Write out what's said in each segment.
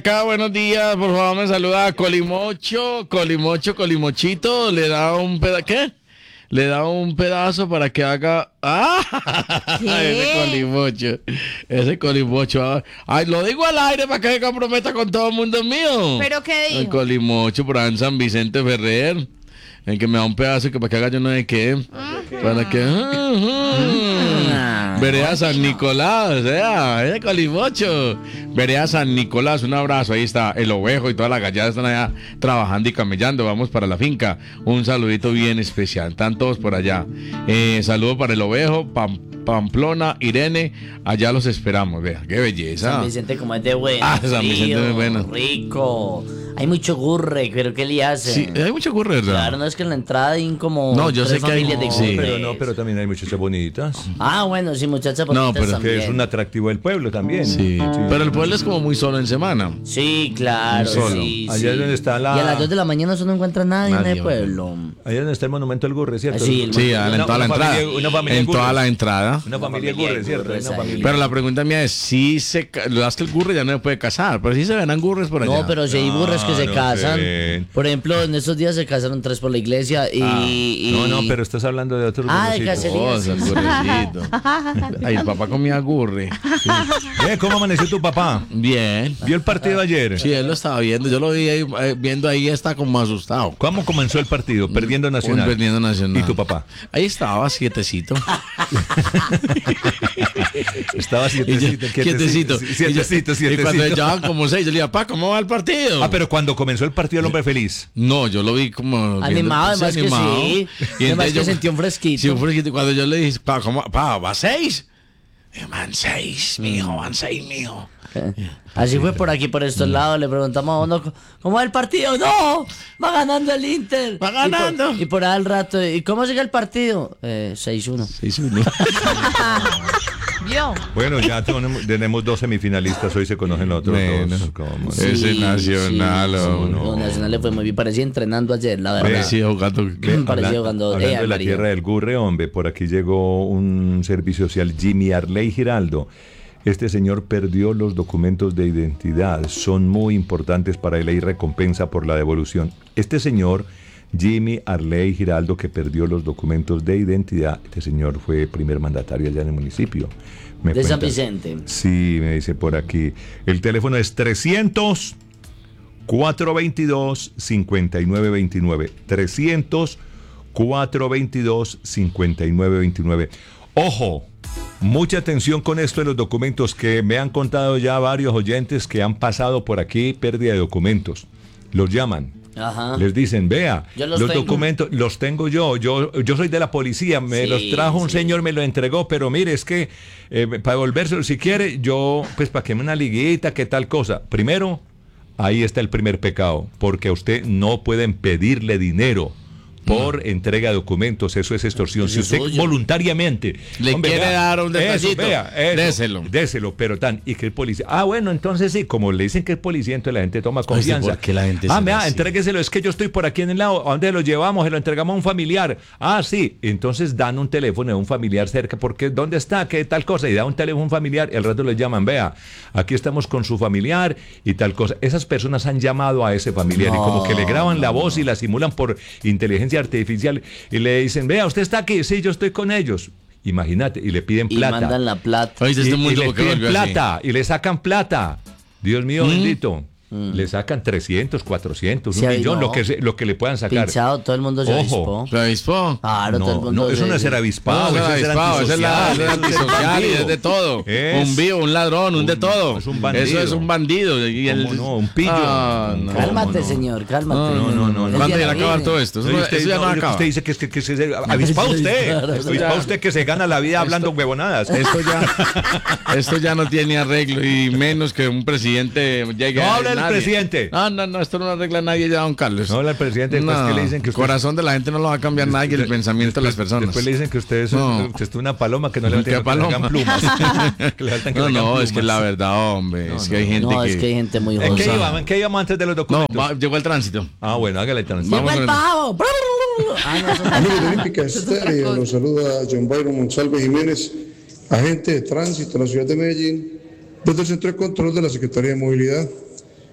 Acá, buenos días, por favor me saluda a Colimochito, le da un pedazo, ¿qué? Le da un pedazo para que haga... ¡Ah! Ese Colimocho. Ay, lo digo al aire para que se comprometa con todo el mundo mío. ¿Pero qué dijo? El Colimocho por ahí en San Vicente Ferrer. El que me da un pedazo que para que haga yo no sé qué. Para que... Vereda San Nicolás, ese Colimocho. Vereda San Nicolás, un abrazo. Ahí está el ovejo y toda la gallada están allá trabajando y camellando. Vamos para la finca. Un saludito bien especial. Están todos por allá. Saludo para el ovejo, Pamplona, Irene. Allá los esperamos. Vea, qué belleza. San Vicente como es de bueno. San Vicente es bueno. Rico. Hay mucho gurre, pero ¿qué le hacen? Sí, hay mucho gurre, ¿verdad? Claro, no es que en la entrada hay como no, yo sé que hay familias de sí. gurre. Pero también hay muchachas bonitas. Ah, bueno, sí, muchachas bonitas No, pero también. Que es un atractivo del pueblo también. Sí, pero el pueblo es como muy solo en semana. Sí, claro, Solo. sí, Allá sí. es donde está la... Y a las 2 de la mañana eso no encuentra nadie en Nadie, el pueblo. Allá es donde está el monumento al Gurre, ¿cierto? Sí, el Sí, en toda la entrada. Una familia En de toda Gurres. la entrada. Una familia familia Gurre, de ¿cierto? Gurres Una ahí. familia. Pero la pregunta mía es, si se... Lo das que el Gurre ya no se puede casar, pero sí se verán Gurres por allá. No, pero si hay burros que se no casan. se ven. Por ejemplo, en estos días se casaron 3 por la iglesia y... No, pero estás hablando de otros Ah, de gurrecitos. cacería. Gurrecito. Ay, el papá comía Gurre. Sí. ¿Cómo amaneció tu papá? Bien. ¿Vio el partido ayer? Sí, él lo estaba viendo. Yo lo vi ahí, viendo ahí, está como asustado. ¿Cómo comenzó el partido? Perdiendo Nacional. Perdiendo Nacional. ¿Y tu papá? Ahí estaba, quietecito. Estaba Quietecito. Quietecito. Y cuando llevaban como 6, yo le digo, papá, ¿cómo va el partido? Ah, pero cuando comenzó el partido el hombre feliz. No, yo lo vi como... Animado, además que sí. Y Además entonces que sentía un fresquito. Sí, un fresquito. Cuando yo le dije, pa, ¿cómo? Pa, ¿va 6? Van 6, mijo, van 6, mijo. Así fue por aquí, por estos lados. Le preguntamos a uno, ¿cómo va el partido? ¡No! Va ganando el Inter. Va ganando. Y por ahí al rato, ¿y cómo sigue el partido? 6-1. 6-1. ¿Vio? Bueno, ya tenemos 2 semifinalistas. Hoy se conocen los otros Bueno. dos. ¿Cómo? Ese Nacional, hombre. No, Nacional le fue muy bien. Parecía entrenando ayer, la verdad. Parecía jugando. Parecía jugando. Hablando de la María. tierra del Gurre, hombre, por aquí llegó un servicio social, Jimmy Arley Giraldo. Este señor perdió los documentos de identidad. Son muy importantes para la recompensa por la devolución. Este señor, Jimmy Arley Giraldo, que perdió los documentos de identidad, este señor fue primer mandatario allá en el municipio. De San Vicente. Sí, me dice por aquí. El teléfono es 300-422-5929. 300-422-5929. Ojo, mucha atención con esto de los documentos, que me han contado ya varios oyentes que han pasado por aquí pérdida de documentos. Los llaman. Ajá. Les dicen, vea, Yo los tengo. documentos los tengo yo soy de la policía, me Sí, los trajo un sí. señor, me lo entregó, pero mire, es que para devolvérselo, si quiere, yo, pues para que me una liguita, que tal cosa. Primero, ahí está el primer pecado, porque a usted no pueden pedirle dinero por entrega de documentos, eso es extorsión. Eso Si es usted suyo. voluntariamente Le quiere dar un detallito, déselo, pero y que el policía, bueno, entonces sí, como le dicen que es policía, entonces la gente toma confianza. ¿por qué la gente se vea, así? entrégueselo, es que yo estoy por aquí en el lado, ¿a dónde lo llevamos? Se lo entregamos a un familiar. Sí, entonces dan un teléfono de un familiar cerca, porque ¿dónde está? ¿Qué tal cosa? Y da un teléfono a un familiar, y al rato le llaman, vea, aquí estamos con su familiar y tal cosa. Esas personas han llamado a ese familiar y como que le graban la voz y la simulan por inteligencia artificial y le dicen, vea, ¿usted está aquí? Sí, yo estoy con ellos. Imagínate, y le piden Y plata. mandan la plata. Oye, este Y mundo le porque piden volvió así. plata, y le sacan plata. Dios mío, bendito. Le sacan 300, 400, Sí, un ahí millón, no. lo que le puedan sacar. Pinchado, todo el mundo se Ojo. avispó. ¿Lo avispó? Claro, todo el No, mundo eso no es ser avispado, No, eso es ser avispado, esa es la antisocial y es de todo. Es Un vivo, un ladrón, un de todo. es un bandido. Eso es un bandido. Y ¿Cómo no? Un pillo. No. Cálmate, no. señor, cálmate. No. El ¿Cuándo día irá a que acabar viene. todo esto? Eso, No, eso ya no acaba. Usted dice que se avispado usted. Claro, Avispado usted que se gana la vida hablando huevonadas. Esto ya no tiene arreglo y menos que un presidente llegue No a habla el nadie. presidente. No, esto no lo arregla nadie ya, don Carlos. No habla el presidente, después que le dicen que el usted- corazón de la gente no lo va a cambiar nadie, el pensamiento de las personas. Después le dicen que usted es, No. que es una paloma que no le ¿Qué faltan que le paloma? hagan plumas. Que le faltan que No, le hagan no, es que plumas. la verdad, hombre, es que hay gente No, que... es que hay gente muy ¿En qué josa. íbamos antes de los No, documentos? llegó el tránsito. Bueno, hágale el tránsito. Vamos ¡Llegó el con el- pavo! No, eso no. Amigos de Olímpica Estéreo, los saluda John Byron Monsalve Jiménez, agente de tránsito en la ciudad de Medellín, desde el Centro de Control de la Secretaría de Movilidad.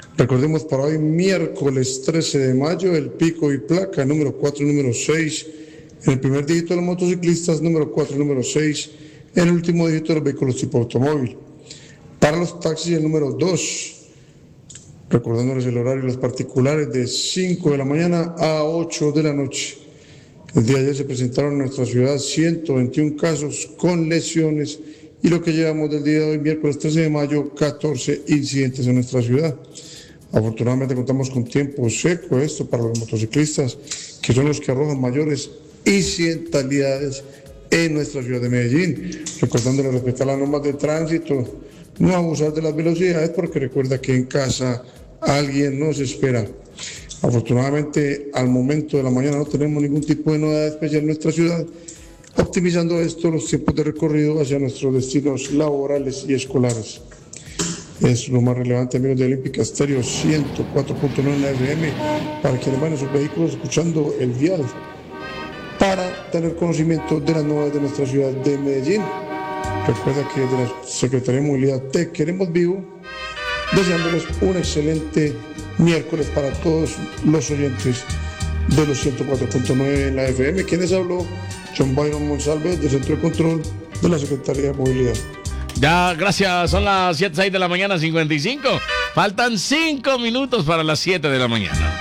Recordemos para hoy, miércoles 13 de mayo, el pico y placa, número 4 y número 6. En el primer dígito de los motociclistas, número 4 y número 6. En el último dígito de los vehículos tipo automóvil. Para los taxis, el número 2. Recordándoles el horario de los particulares de 5 de la mañana a 8 de la noche. El día de ayer se presentaron en nuestra ciudad 121 casos con lesiones y lo que llevamos del día de hoy, miércoles 13 de mayo, 14 incidentes en nuestra ciudad. Afortunadamente contamos con tiempo seco, esto para los motociclistas, que son los que arrojan mayores incidentalidades en nuestra ciudad de Medellín. Recordándole respetar las normas de tránsito, no abusar de las velocidades, porque recuerda que en casa alguien nos espera. Afortunadamente, al momento de la mañana no tenemos ningún tipo de novedad especial en nuestra ciudad, optimizando esto los tiempos de recorrido hacia nuestros destinos laborales y escolares. Es lo más relevante, amigos de Olímpica Estéreo 104.9 en la FM, para quienes van en sus vehículos escuchando el dial, para tener conocimiento de las novedades de nuestra ciudad de Medellín. Recuerda que desde la Secretaría de Movilidad te queremos vivo, deseándoles un excelente miércoles para todos los oyentes de los 104.9 en la FM. ¿Quiénes habló? John Byron Monsalve, del Centro de Control de la Secretaría de Movilidad. Ya, gracias. Son las 7:06 de la mañana, 55. Faltan 5 minutos para las 7 de la mañana.